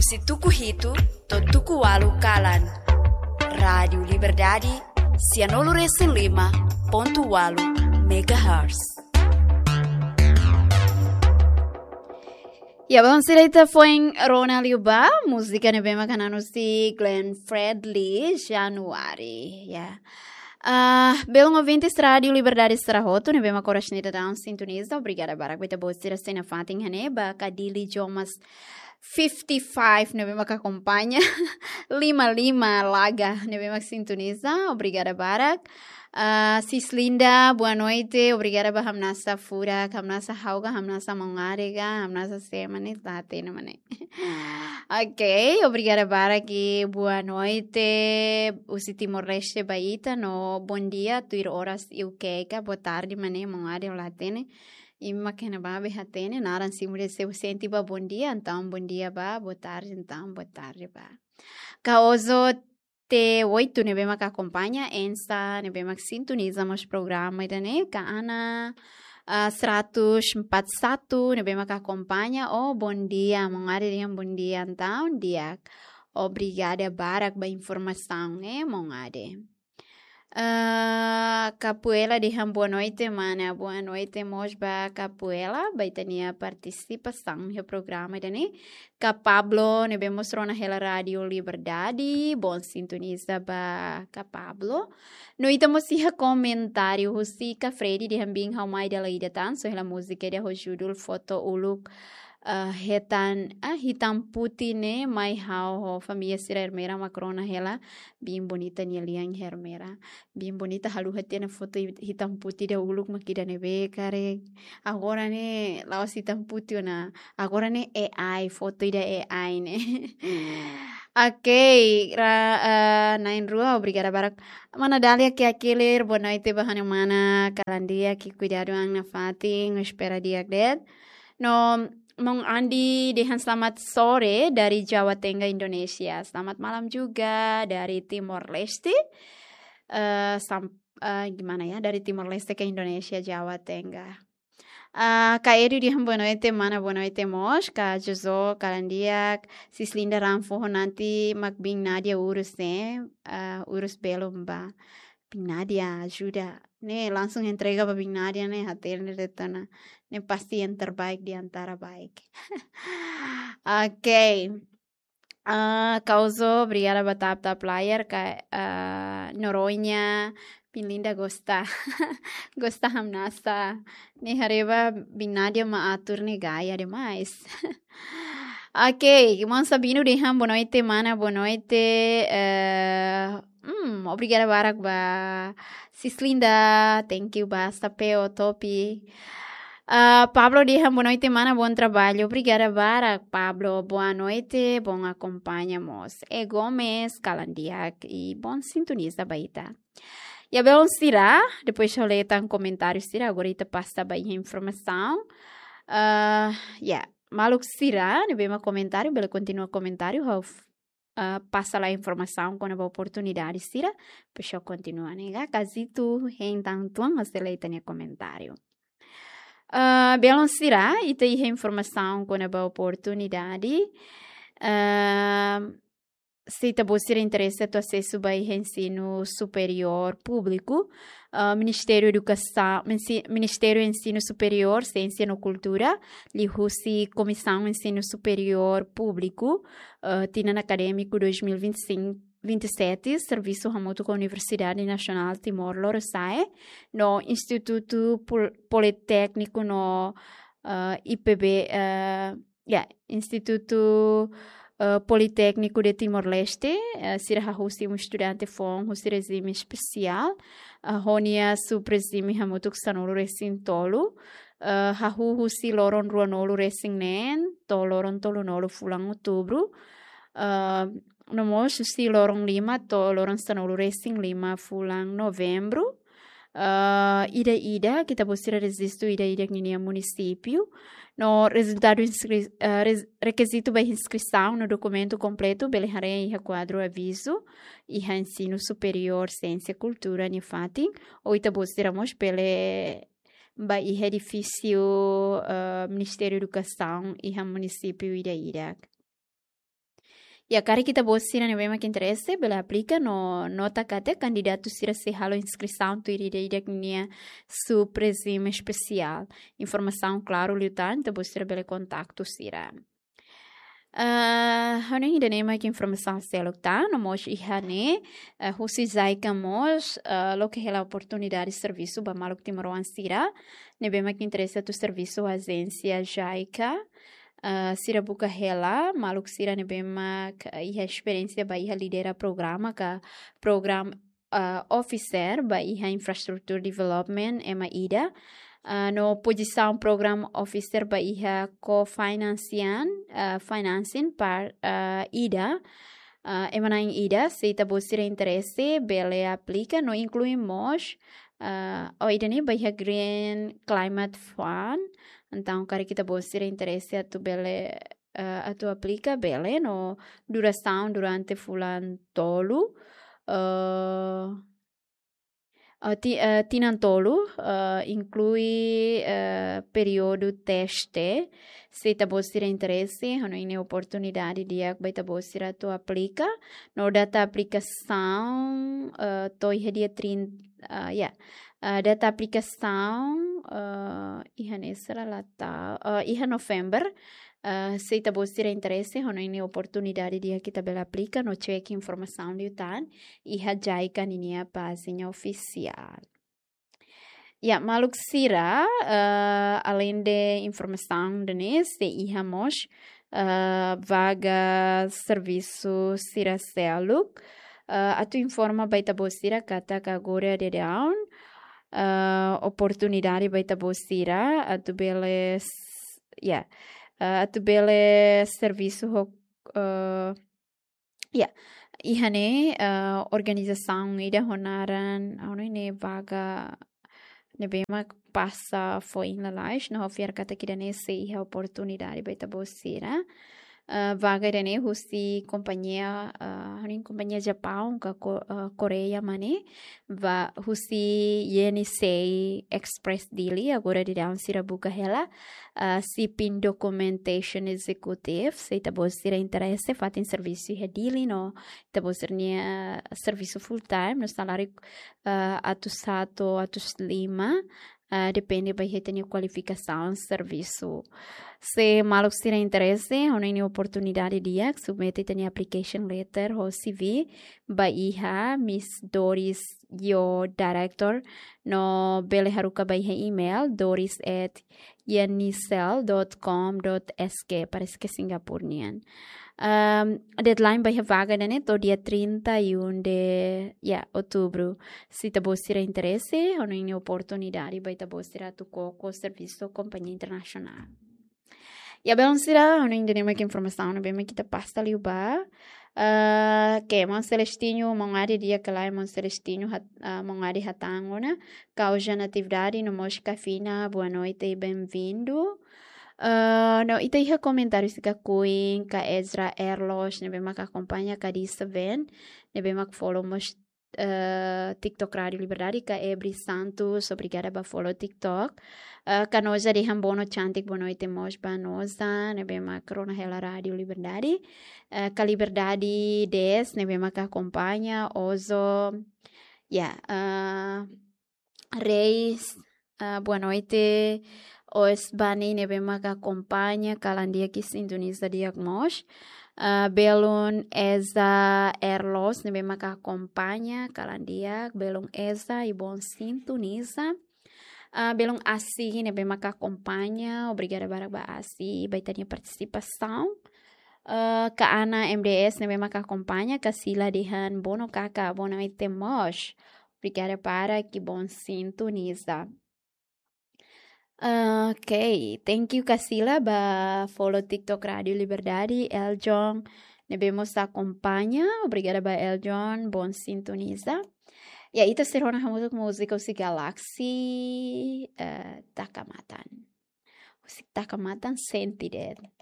Si tuku hitu, to tuku walu kalan. Rádio Liberdade, 105.8 MHz. Ya, vamos direita foi em Ronald Yuba, música ne bema kanano si Glenn Fredly, Januari, ya. Belong ouvintes Rádio Liberdade Sarahoto, ne bema corasnita down sintonista, obrigada barak beta bostira sena fating haneba, kadili jomas 55, ne bema ka acompanha, 55 laga, ne bema sintoniza, obrigada barak. Cislinda, boa noite. Obrigada ba hamnasa fura, hamnasa hauga, hamnasa mongarega, hamnasa semane, tate mane. Ok, obrigada para aqui. Boa noite. Usi Timor-Leste baita no bom dia, tuir horas UK, boa tarde mane mongare latene. Ima kena ba behatene, naran simule se senti ba bom dia, então bom dia ba, boa tarde ba. Causo T8 ne bema que acompanha, ensa ne bema que sintoniza os programas, né? Que Ana 141 ne bema que acompanha, bom dia, mongare bom dia, então, dia. Obrigada, Barak, ba informação, né, mongare. Capoeira de boa noite, mana. Boa noite, Mosba Capoeira. Vai ter a participação no programa, né? Que Pablo, ne mostrou na Rádio Liberdade. Bom sintonista ba Pablo. No itamos siha comentário, husi ka Freddy de hambing haumai da laida tan, so hela música de hojudul foto uluk. Hitam putih ne mai hau família sira hermera macrona hela bem bonita ni liang hermera bem bonita halu hati na foto hitam putih de uluk makida ne be kare agora ne lawas hitam putih na agora ne AI foto ida AI ne Ok, nain rua obrigada barak mana dalia que aquele boa noite bahana mana kalandia que cuidado ang na fating espera dia dead no Mong Andi Dehan selamat sore dari Jawa Tengah Indonesia. Selamat malam juga dari Timor Leste. Gimana ya dari Timor Leste ke Indonesia Jawa Tengah. Kak Eri Dehan boa noite mana boa noite mos. Kak Jozo Kalandiak Cislinda Ramfo nanti Makbing Nadia urus ne urus belum ba. Bing Nadia ajuda. Ne langsung entrega para Bing Nadia ne hatel ne retana. Ne pasti yang terbaik di antara baik. Ok. Causo, obrigada batata player ka Noronha, Pinlinda gosta. Gosta hamnasa. Ne hareba binadia maatur ne gaya demais. Ok, irmão Sabino de boa noite, mana, boa noite. Obrigada barak ba Cislinda, thank you ba Sapeo Topi. Pablo diz boa noite, mana, bom trabalho. Obrigada, Barak. Pablo, boa noite, bom acompanhamos. E Gomes, Calandiac e bom sintonista, baita. E a belo será, depois eu leio um comentário, será, agora ita passa bem a informação. Maluco será, ne bem comentário, belo continua comentário, passa lá a informação quando a oportunidade será, depois eu continuo, né? Casito, então, você leia o comentário. Belon será e tem informação quando a oportunidade. Se você interessa no acesso ao ensino superior público, Ministério da Educação, Ministério do Ensino Superior, Ciência e Cultura, Lihusi Comissão Ensino Superior Público, Tinan Acadêmico 2025-27, Serviço Remoto com a Universidade Nacional Timor-Leste, no Instituto Politécnico no IPB, Instituto Politécnico de Timor-Leste, sira husi estudante fong husi regime especial, honia subregime hamutuk sanolo resin tolu, husi loron ruanolo resin nen, to loron tolu nolo fulang outubro, nomos husi loron 5 to loron sanolo resin 5 fulang novembro. Ida kita buscar registro ida em município no resultado requisito para inscrição no documento completo belarei e quadro aviso e ensino superior ciência cultura ni fating ou ita buscaramos pelo ba edifício Ministério da Educação e município ida Ya, kari kita bosira ne bema que interesse, bela aplica no nota kate candidato sira se halo inscrição tu ida nia surpresima especial. Informação claro liutan, te bosira bela contacto sira. Hano ainda nem mais informação selok tá, no mos ihane, husi zaika mos, lo que é a oportunidade de serviço ba maluk timoruan sira, ne bema que interessa tu serviço agência jaica. Sira buka hela, maluk sira ne bema iha experiência ba iha lidera programa ka program officer ba iha infrastructure development ema ida. No posição program officer ba iha financing par ida. Emana em ida, se ta bosira interesse, bele aplica, no incluímos ida ni ba iha Green Climate Fund. Então, cara kita bosira interesse atu bele atu aplica bele no duração durante fulan tolu tinantolu inclui período teste se ta bosira interesse hano ini oportunidade dia que ta bosira tu aplica no data aplicação to dia 30 data aplicação iha nesra lata iha novembro se ta bosira interesse hano ini oportunidade dia kita bela aplica no check informação liutan iha jaikan ini a página oficial. Maluk sira além de informação se iha mos vaga serviço sira seluk atu informa baita bosira kata kagora de down oportunidade baita bosira atu bele atu bele serviço ihane organização ida honaran ano ne vaga ne bema passa foi in la live no ofiar kata kidane se iha oportunidade baita bosira vaga irene husi companhia companhia Japão ka Coreia mane va husi Yenisei Express Daily agora de down sira buka hela shipping documentation executive se ta bosira interesse fatin serviço he daily no ta bosirnia serviço full time no salário atu 5 depende ba hetenia qualificação serviço se maluk sira interesse ona ini oportunidade dia submete tenia application letter ho CV ba iha Miss Doris yo director no bele haruka ba iha email doris@yenisel.com.sg parece que Singapurnian. Deadline by vaga nene to dia 31 de outubro. Se ta bosira interesse, ono in oportunidade by ta bosira tu coco serviço companhia internacional. Belum sira ono in denema que informação no bem que ta pasta liuba. Que Mon Celestinho mongari dia kalai Mon Celestinho mongari hatangona causa natividade no mosca fina boa noite e bem-vindo. No, ita iha comentários ka Queen, ka Ezra Erlos, nebe mak acompanha ka Disa Ven, nebe mak follow mos TikTok Radio Liberdade, ka Ebri Santos, obrigada ba follow TikTok. Ka noza de bono chantik boa noite mos ba noza, nebe mak Rona Hela Radio Liberdade. Ka Liberdade Des, nebe mak acompanha, Ozo, Reis, boa noite. Os bani nebe mak acompanha kalandia que sintoniza diagnos. Belum Eza Erlos nebe mak acompanha kalandia belum Eza e bom sintoniza. Belum Asi nebe mak acompanha. Obrigada baraba Asi baitania participação. Ka Ana MDS nebe mak acompanha. Ka Sila Dehan bono kaka boa noite mos. Obrigada para que bom sintoniza. Thank you Casila ba follow TikTok Radio Liberdade Eljon nebemos acompanha obrigada ba Eljon bom sintoniza ita serona música o Galaxy Takamatan o Takamatan Sentided